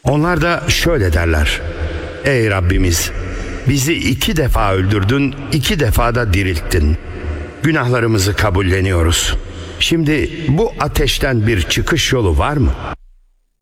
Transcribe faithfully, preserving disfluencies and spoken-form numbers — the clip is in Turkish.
Onlar da şöyle derler: Ey Rabbimiz, bizi iki defa öldürdün, iki defa da dirilttin. Günahlarımızı kabulleniyoruz. Şimdi bu ateşten bir çıkış yolu var mı?